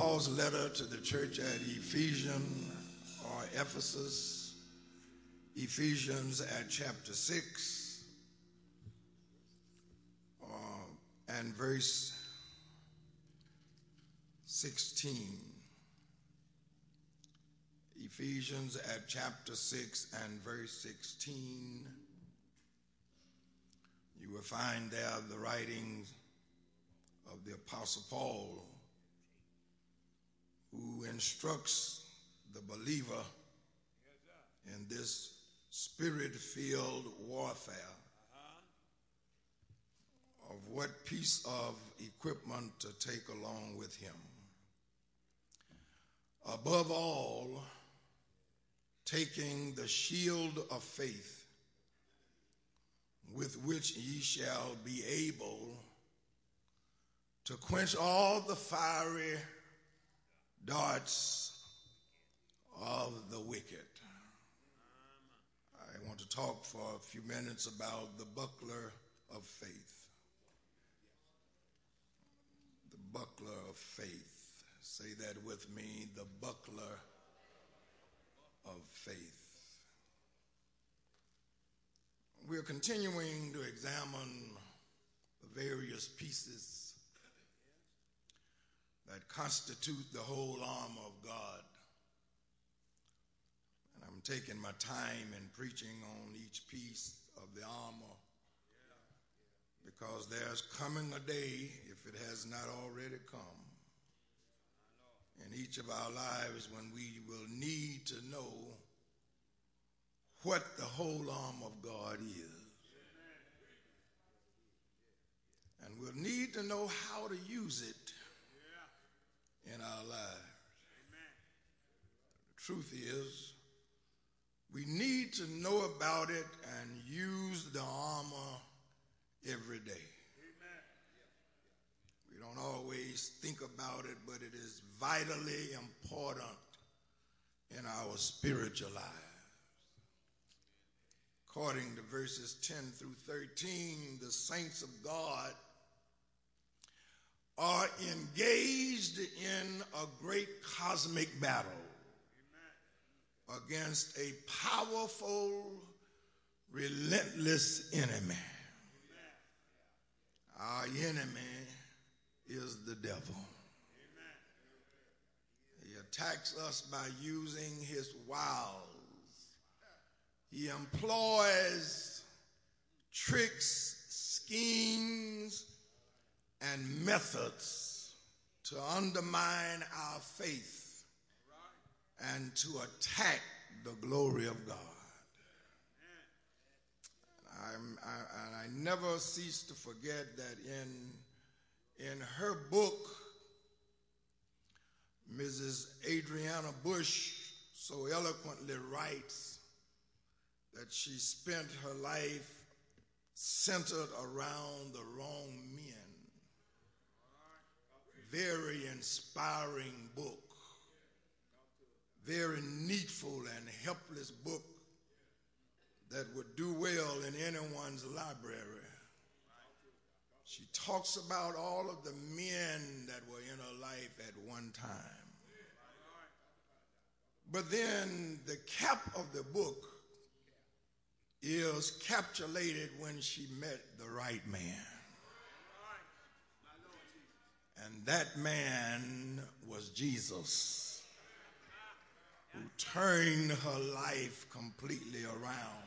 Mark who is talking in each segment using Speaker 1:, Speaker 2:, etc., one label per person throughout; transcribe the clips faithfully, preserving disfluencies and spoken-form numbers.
Speaker 1: Paul's letter to the church at Ephesians or Ephesus, Ephesians at chapter six uh, and verse sixteen. Ephesians at chapter six and verse sixteen. You will find there the writings of the Apostle Paul, who instructs the believer in this spirit-filled warfare of what piece of equipment to take along with him. Above all, taking the shield of faith, with which ye shall be able to quench all the fiery darts of the wicked. I want to talk for a few minutes about the buckler of faith. The buckler of faith. Say that with me, the buckler of faith. We're continuing to examine the various pieces that constitute the whole armor of God. And I'm taking my time in preaching on each piece of the armor because there's coming a day, if it has not already come, in each of our lives when we will need to know what the whole armor of God is. And we'll need to know how to use it in our lives. The truth is, we need to know about it and use the armor every day. We don't always think about it, but it is vitally important in our spiritual lives. According to verses ten through thirteen, the saints of God are engaged in a great cosmic battle against a powerful, relentless enemy. Our enemy is the devil. He attacks us by using his wiles. He employs tricks, schemes, and methods to undermine our faith and to attack the glory of God. I'm, I, and I never cease to forget that in, in her book, Missus Adriana Bush so eloquently writes that she spent her life centered around the wrong men. Very inspiring book. Very needful and helpless book that would do well in anyone's library. She talks about all of the men that were in her life at one time. But then the cap of the book is capitulated when she met the right man. And that man was Jesus, who turned her life completely around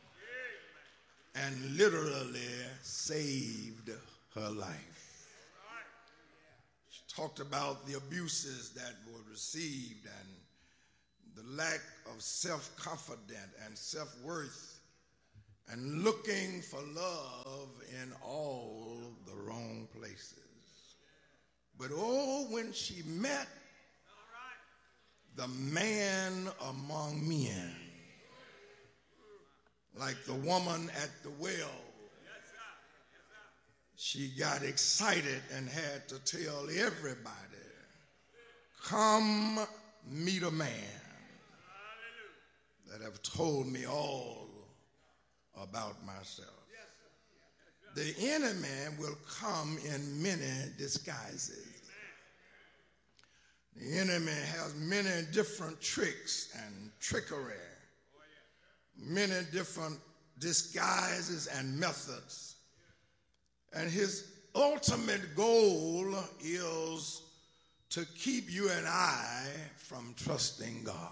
Speaker 1: and literally saved her life. She talked about the abuses that were received and the lack of self-confidence and self-worth and looking for love in all the wrong places. But oh, when she met the man among men, like the woman at the well, she got excited and had to tell everybody, come meet a man that have told me all about myself. The enemy will come in many disguises. The enemy has many different tricks and trickery, many different disguises and methods. And his ultimate goal is to keep you and I from trusting God.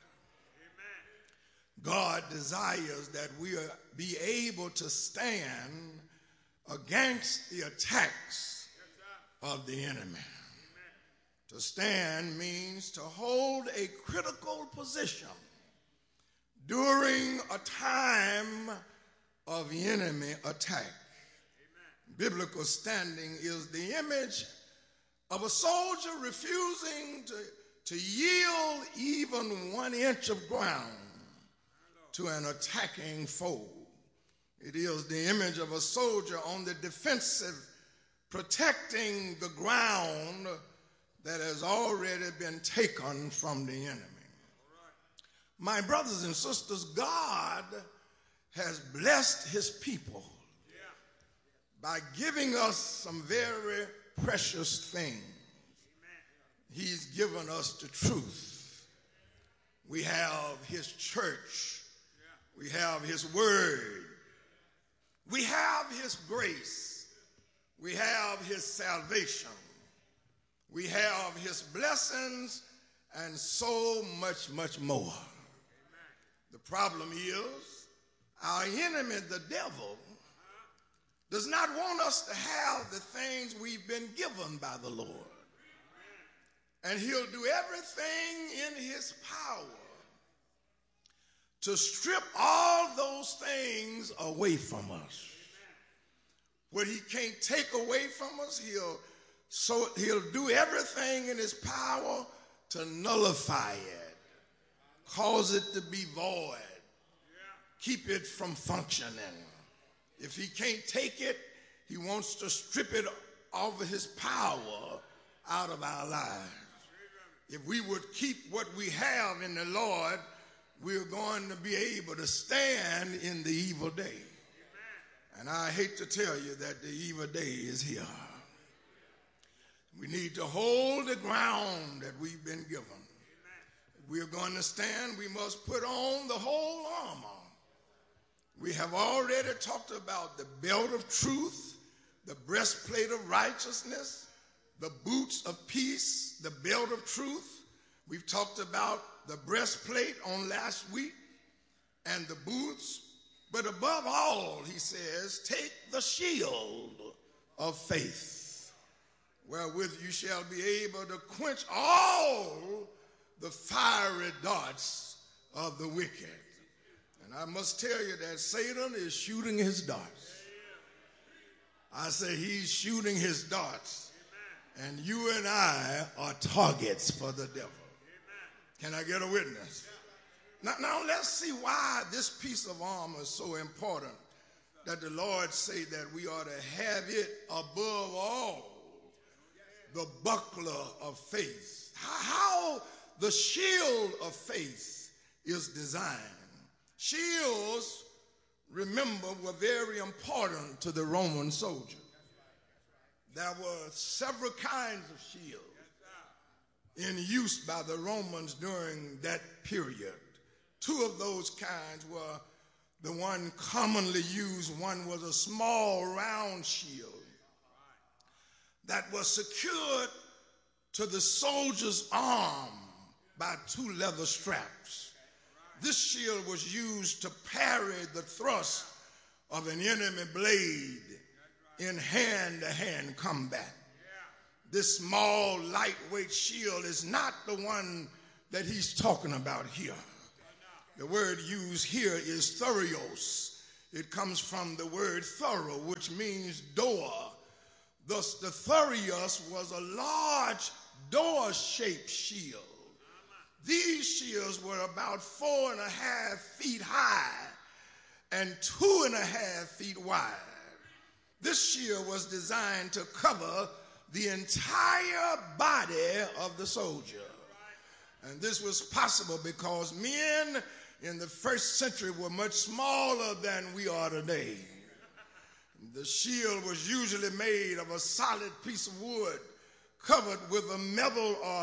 Speaker 1: God desires that we be able to stand against the attacks of the enemy. To stand means to hold a critical position during a time of enemy attack. Biblical standing is the image of a soldier refusing to, to yield even one inch of ground to an attacking foe. It is the image of a soldier on the defensive, protecting the ground that has already been taken from the enemy. My brothers and sisters, God has blessed his people by giving us some very precious things. He's given us the truth. We have his church. We have his word. We have his grace. We have his salvation. We have his blessings and so much, much more. The problem is our enemy, the devil, does not want us to have the things we've been given by the Lord. And he'll do everything in his power to strip all those things away from us. What he can't take away from us, he'll, so he'll do everything in his power to nullify it, cause it to be void, keep it from functioning. If he can't take it, he wants to strip it of his power out of our lives. If we would keep what we have in the Lord, we're going to be able to stand in the evil day. And I hate to tell you that the evil day is here. We need to hold the ground that we've been given. If we're going to stand, we must put on the whole armor. We have already talked about the belt of truth, the breastplate of righteousness, the boots of peace, the belt of truth. We've talked about the breastplate on last week and the boots. But above all, he says, take the shield of faith, wherewith you shall be able to quench all the fiery darts of the wicked. And I must tell you that Satan is shooting his darts. I say he's shooting his darts. And you and I are targets for the devil. Can I get a witness? Now, now let's see why this piece of armor is so important that the Lord say that we ought to have it above all, the buckler of faith. How the shield of faith is designed. Shields, remember, were very important to the Roman soldier. There were several kinds of shields in use by the Romans during that period. Two of those kinds were the one commonly used. One was a small round shield that was secured to the soldier's arm by two leather straps. This shield was used to parry the thrust of an enemy blade in hand-to-hand combat. This small, lightweight shield is not the one that he's talking about here. The word used here is thurios. It comes from the word thorough, which means door. Thus, the thurios was a large door-shaped shield. These shields were about four and a half feet high and two and a half feet wide. This shield was designed to cover the entire body of the soldier. And this was possible because men in the first century were much smaller than we are today. The shield was usually made of a solid piece of wood covered with a metal or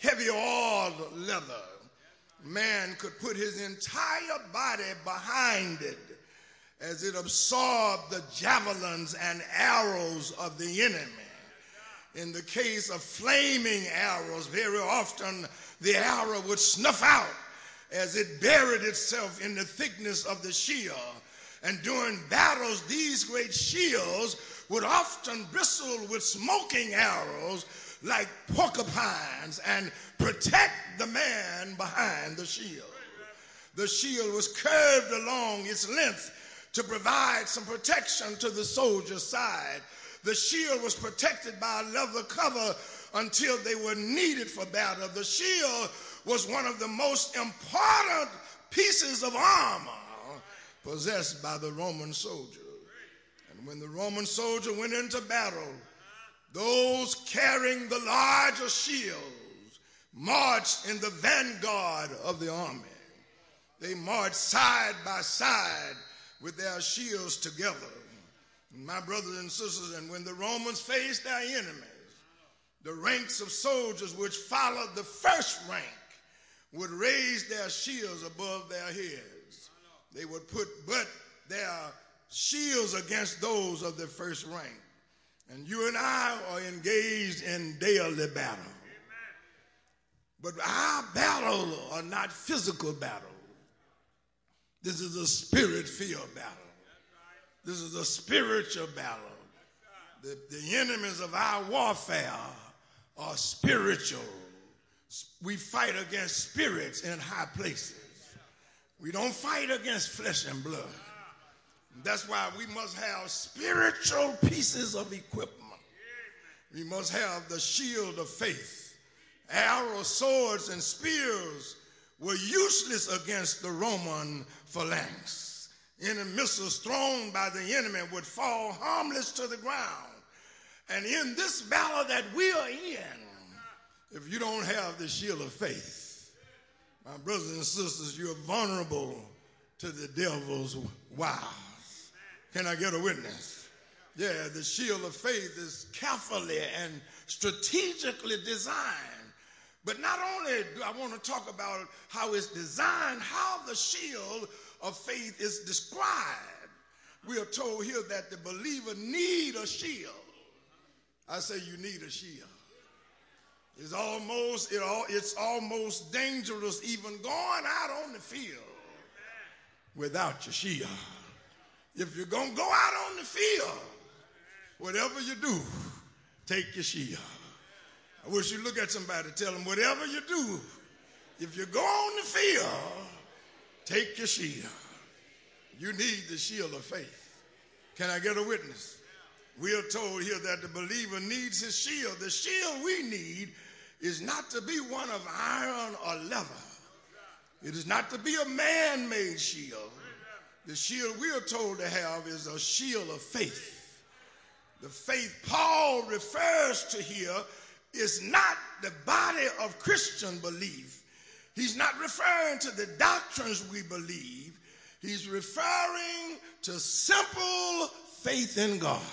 Speaker 1: heavy oiled leather. Man could put his entire body behind it as it absorbed the javelins and arrows of the enemy. In the case of flaming arrows, very often the arrow would snuff out as it buried itself in the thickness of the shield. And during battles, these great shields would often bristle with smoking arrows like porcupines and protect the man behind the shield. The shield was curved along its length to provide some protection to the soldier's side. The shield was protected by a leather cover until they were needed for battle. The shield was one of the most important pieces of armor possessed by the Roman soldier. And when the Roman soldier went into battle, those carrying the larger shields marched in the vanguard of the army. They marched side by side with their shields together. My brothers and sisters, and when the Romans faced their enemies, the ranks of soldiers which followed the first rank would raise their shields above their heads. They would put but their shields against those of the first rank. And you and I are engaged in daily battle. But our battles are not physical battles. This is a spirit-filled battle. This is a spiritual battle. The, the enemies of our warfare are spiritual. We fight against spirits in high places. We don't fight against flesh and blood. That's why we must have spiritual pieces of equipment. We must have the shield of faith. Arrows, swords, and spears were useless against the Roman phalanx. Any missiles thrown by the enemy would fall harmless to the ground. And in this battle that we are in, if you don't have the shield of faith, my brothers and sisters, you're vulnerable to the devil's wiles. Can I get a witness? Yeah, the shield of faith is carefully and strategically designed. But not only do I want to talk about how it's designed, how the shield of faith is described. We are told here that the believer need a shield. I say you need a shield. It's almost, it all, it's almost dangerous even going out on the field without your shield. If you're going to go out on the field, whatever you do, take your shield. I wish you look at somebody and tell them, whatever you do, if you go on the field, take your shield. You need the shield of faith. Can I get a witness? We are told here that the believer needs his shield. The shield we need is not to be one of iron or leather. It is not to be a man-made shield. The shield we are told to have is a shield of faith. The faith Paul refers to here is not the body of Christian belief. He's not referring to the doctrines we believe. He's referring to simple faith in God.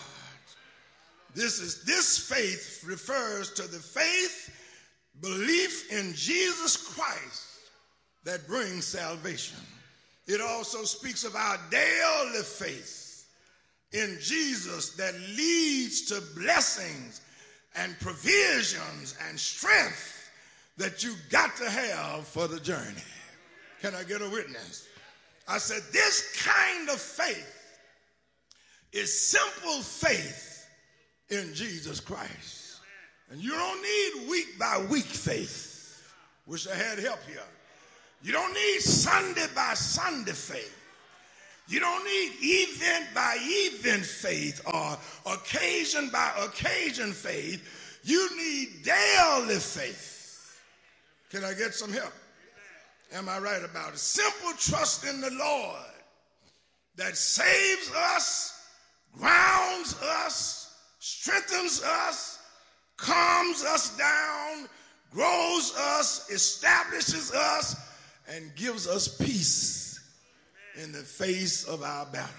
Speaker 1: This is this faith refers to the faith, belief in Jesus Christ that brings salvation. It also speaks of our daily faith in Jesus that leads to blessings and provisions and strength that you got to have for the journey. Can I get a witness? I said this kind of faith is simple faith in Jesus Christ. And you don't need week by week faith. Wish I had help here. You don't need Sunday by Sunday faith. You don't need event by event faith or occasion by occasion faith. You need daily faith. Can I get some help? Am I right about it? Simple trust in the Lord that saves us, grounds us, strengthens us, calms us down, grows us, establishes us, and gives us peace in the face of our battle.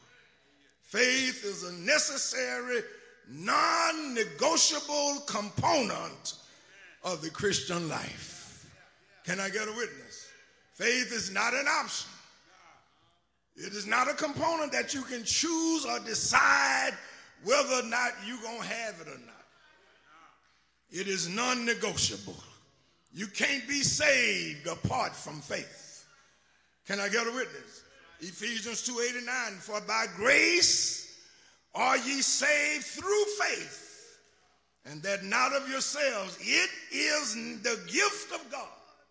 Speaker 1: Faith is a necessary, non-negotiable component of the Christian life. Can I get a witness? Faith is not an option. It is not a component that you can choose or decide whether or not you're going to have it or not. It is non-negotiable. You can't be saved apart from faith. Can I get a witness? Ephesians two eighty-nine, for by grace are ye saved through faith, and that not of yourselves. It is the gift of God.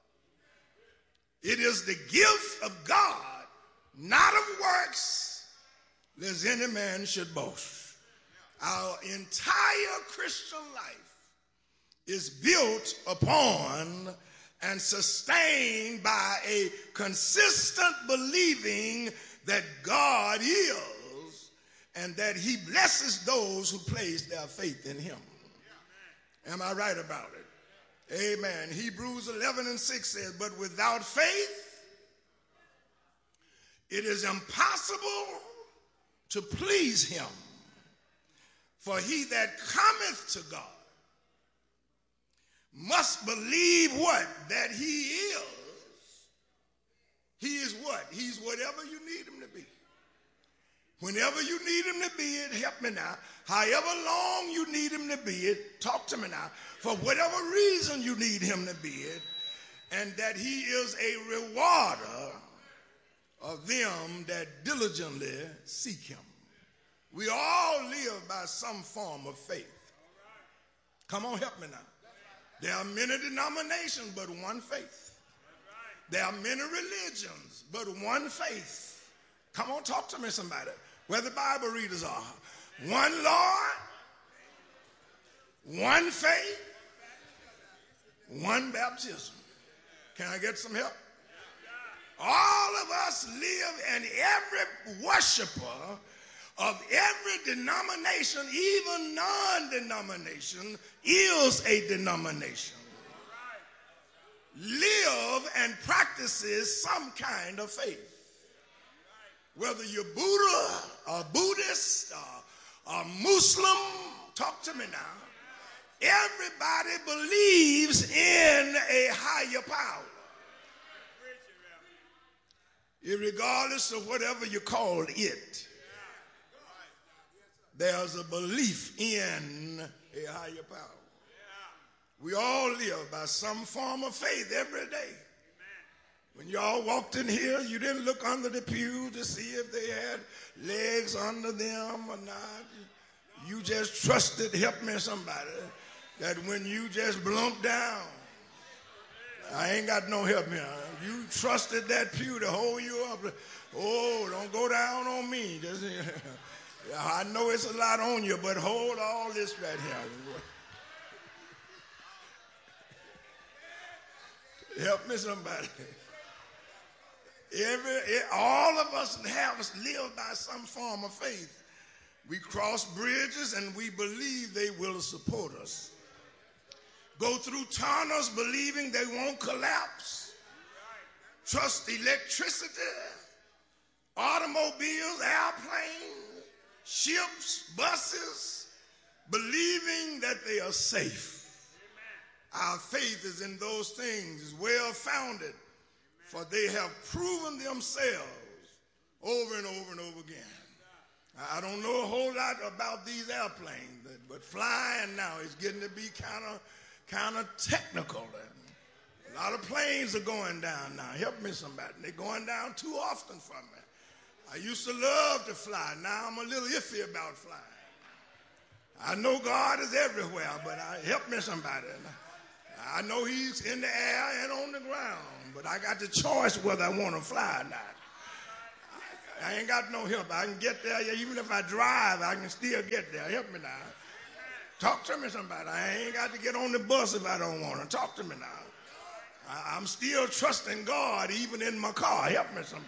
Speaker 1: It is the gift of God, not of works, lest any man should boast. Our entire Christian life is built upon and sustained by a consistent believing that God is and that he blesses those who place their faith in him. Am I right about it? Amen. Hebrews eleven and six says, but without faith, it is impossible to please him. For he that cometh to God must believe what? That he is. He is what? He's whatever you need him to be. Whenever you need him to be it, help me now. However long you need him to be it, talk to me now. For whatever reason you need him to be it, and that he is a rewarder of them that diligently seek him. We all live by some form of faith. Come on, help me now. There are many denominations, but one faith. There are many religions, but one faith. Come on, talk to me, somebody. Where the Bible readers are. One Lord, one faith, one baptism. Can I get some help? All of us live, and every worshiper of every denomination, even non-denomination, is a denomination. Live and practices some kind of faith. Whether you're Buddha or Buddhist or, or Muslim, talk to me now. Everybody believes in a higher power. Regardless of whatever you call it. There's a belief in a higher power. We all live by some form of faith every day. When y'all walked in here, you didn't look under the pew to see if they had legs under them or not. You just trusted, help me somebody, that when you just blumped down, I ain't got no help here. You trusted that pew to hold you up. Oh, don't go down on me. Just, I know it's a lot on you, but hold all this right here. Help me somebody. Every, all of us have live by some form of faith. We cross bridges and we believe they will support us. Go through tunnels believing they won't collapse. Trust electricity, automobiles, airplanes, ships, buses, believing that they are safe. Our faith is in those things, is well founded, for they have proven themselves over and over and over again. I don't know a whole lot about these airplanes, but flying now is getting to be kind of kind of technical. A lot of planes are going down now. Help me somebody. They're going down too often for me. I used to love to fly. Now I'm a little iffy about flying. I know God is everywhere, but I, help me somebody. I know he's in the air and on the ground, but I got the choice whether I want to fly or not. I, I ain't got no help. I can get there. Even if I drive, I can still get there. Help me now. Talk to me, somebody. I ain't got to get on the bus if I don't want to. Talk to me now. I, I'm still trusting God even in my car. Help me, somebody.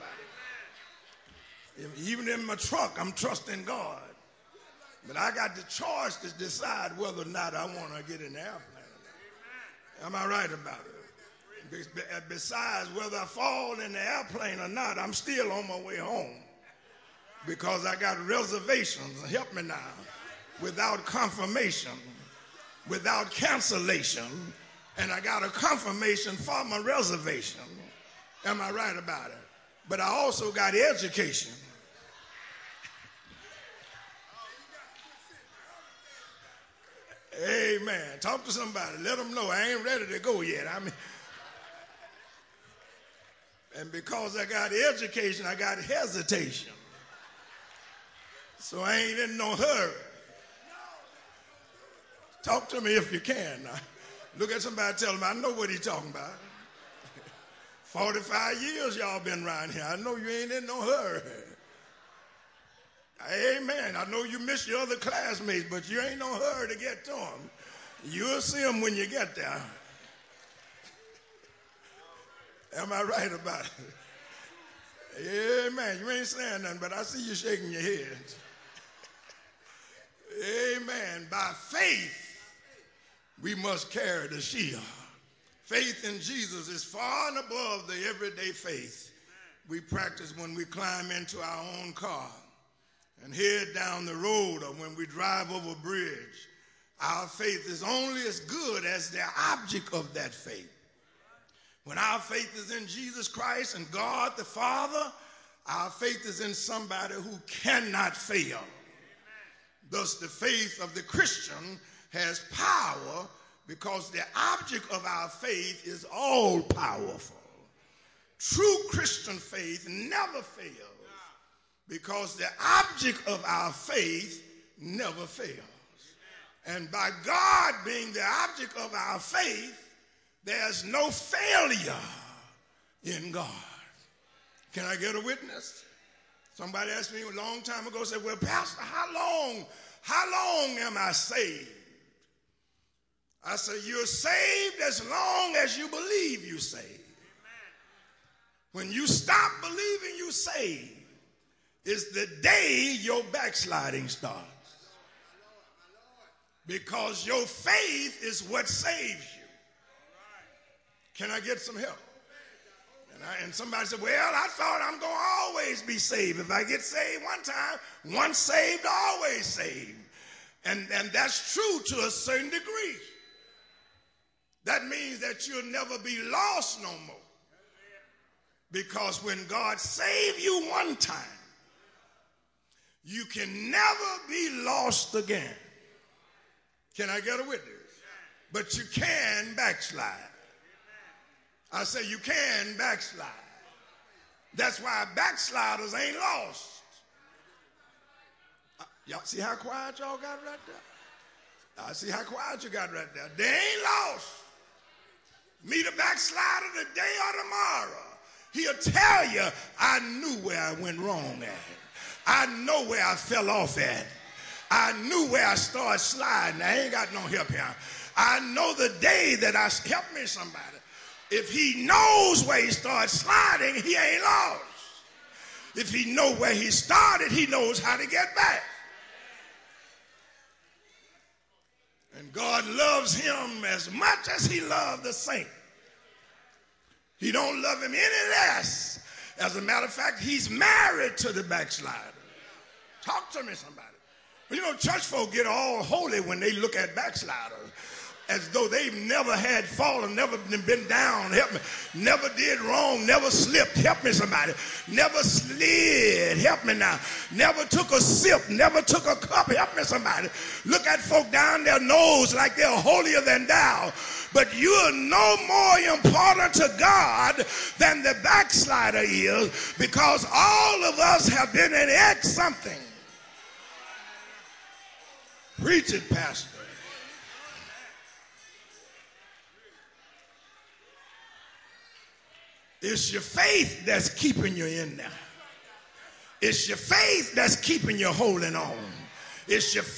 Speaker 1: If, even in my truck, I'm trusting God. But I got the choice to decide whether or not I want to get in the airplane. Am I right about it? Besides, whether I fall in the airplane or not, I'm still on my way home because I got reservations. Help me now. Without confirmation, without cancellation, and I got a confirmation for my reservation. Am I right about it? But I also got education. Amen. Talk to somebody. Let them know I ain't ready to go yet. I mean, and because I got education, I got hesitation. So I ain't in no hurry. Talk to me if you can. Now, look at somebody, tell them I know what he's talking about. forty-five years y'all been around here. I know you ain't in no hurry. Amen. I know you miss your other classmates, but you ain't no hurry to get to them. You'll see them when you get there. Am I right about it? Amen. You ain't saying nothing, but I see you shaking your head. Amen. By faith, we must carry the shield. Faith in Jesus is far and above the everyday faith we practice when we climb into our own car and head down the road, or when we drive over a bridge. Our faith is only as good as the object of that faith. When our faith is in Jesus Christ and God the Father, our faith is in somebody who cannot fail. Thus, the faith of the Christian has power because the object of our faith is all powerful. True Christian faith never fails because the object of our faith never fails. And by God being the object of our faith, there's no failure in God. Can I get a witness? Somebody asked me a long time ago, said, well, Pastor, how long, how long am I saved? I said, you're saved as long as you believe you're saved. When you stop believing you're saved, is the day your backsliding starts. Because your faith is what saves you. Can I get some help? And, I, and somebody said, well, I thought I'm going to always be saved. If I get saved one time, once saved, always saved. And, and that's true to a certain degree. That means that you'll never be lost no more. Because when God saved you one time, you can never be lost again. Can I get a witness? But you can backslide. I say you can backslide. That's why backsliders ain't lost. Uh, y'all see how quiet y'all got right there? I see how quiet you got right there. They ain't lost. Meet a backslider today or tomorrow. He'll tell you, I knew where I went wrong at. I know where I fell off at. I knew where I started sliding. I ain't got no help here. I know the day that I, help me somebody. If he knows where he started sliding, he ain't lost. If he know where he started, he knows how to get back. And God loves him as much as he loved the saint. He don't love him any less. As a matter of fact, he's married to the backslider. Talk to me, somebody. You know, church folk get all holy when they look at backsliders, as though they've never had fallen, never been down, help me, never did wrong, never slipped, help me somebody, never slid, help me now, never took a sip, never took a cup, help me somebody. Look at folk down their nose like they're holier than thou, but you're no more important to God than the backslider is, because all of us have been in X something. Preach it, Pastor. It's your faith that's keeping you in there. It's your faith that's keeping you holding on. It's your